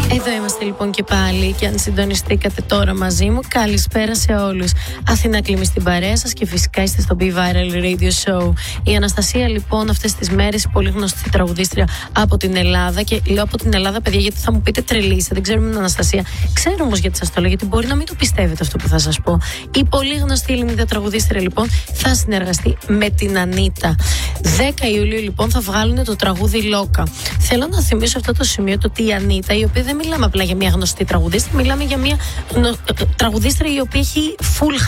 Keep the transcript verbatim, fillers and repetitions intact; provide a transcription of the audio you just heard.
Εδώ είμαστε λοιπόν και πάλι και αν συντονιστήκατε τώρα μαζί μου, καλησπέρα σε όλους. Αθηνά Κλίμη στην παρέα σας και φυσικά είστε στο Be Viral Radio Show. Η Αναστασία λοιπόν αυτές τις μέρες, η πολύ γνωστή τραγουδίστρια από την Ελλάδα, και λέω από την Ελλάδα παιδιά γιατί θα μου πείτε τρελήστε, δεν ξέρουμε την Αναστασία. Ξέρω όμως γιατί σας το λέω, γιατί μπορεί να μην το πιστεύετε αυτό που θα σας πω. Η πολύ γνωστή ελληνική τραγουδίστρια λοιπόν θα συνεργαστεί με την Ανίτα. δέκα Ιουλίου λοιπόν θα βγάλουν το τραγούδι Λόκα. Θέλω να θυμίσω αυτό το σημείο, το ότι η Ανίτα, η οποία δεν μιλάμε απλά για μια γνωστή τραγουδίστρια, μιλάμε για μια τραγουδίστρια η οποία έχει full